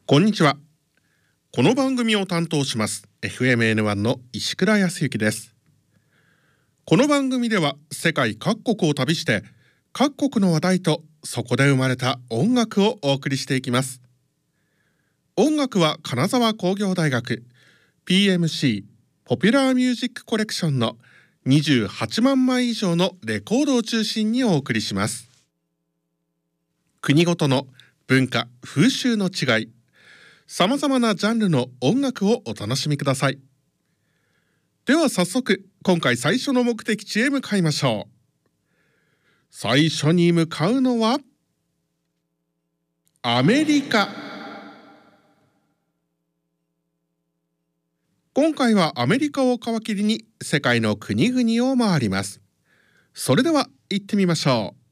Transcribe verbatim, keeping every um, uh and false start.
こんにちは。この番組を担当します エフエムエヌワン の石倉康之です。この番組では世界各国を旅して各国の話題とそこで生まれた音楽をお送りしていきます。音楽は金沢工業大学 ピーエムシー ポピュラーミュージックコレクションのにじゅうはちまんまい以上のレコードを中心にお送りします。国ごとの文化・風習の違い、さまざまなジャンルの音楽をお楽しみください。では早速今回最初の目的地へ向かいましょう。最初に向かうのはアメリカ。今回はアメリカを皮切りに世界の国々を回ります。それでは行ってみましょう。